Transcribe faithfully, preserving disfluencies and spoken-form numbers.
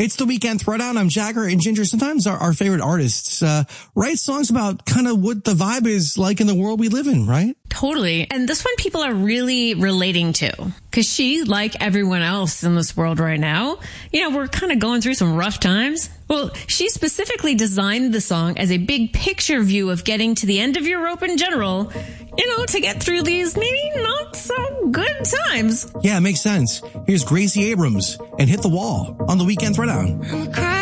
It's the Weekend Throwdown. I'm Jagger, and Ginger. Sometimes our, our favorite artists uh, write songs about kind of what the vibe is like in the world we live in, right? Totally. And this one people are really relating to, because she, like everyone else in this world right now, you know, we're kind of going through some rough times. Well, she specifically designed the song as a big picture view of getting to the end of your rope in general, you know, to get through these maybe not so good times. Yeah, it makes sense. Here's Gracie Abrams and Hit the Wall on the Weekend Throwdown.